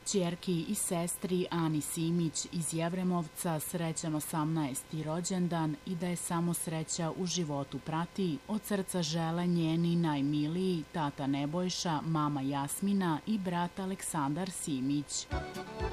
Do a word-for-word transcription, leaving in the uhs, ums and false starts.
Kćerki i sestri Ani Simić iz Jevremovca srećan osamnaesti rođendan i da je samo sreća u životu prati, od srca žele njeni najmiliji tata Nebojša, mama Jasmina i brat Aleksandar Simić.